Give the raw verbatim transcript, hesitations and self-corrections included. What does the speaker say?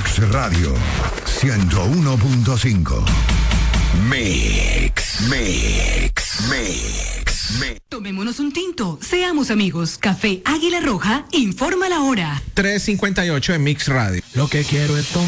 Mix Radio ciento uno punto cinco. Mix, Mix, Mix, Mix. Tomémonos un tinto, seamos amigos. Café Águila Roja, informa la hora. tres cincuenta y ocho en Mix Radio. Lo que quiero es tomar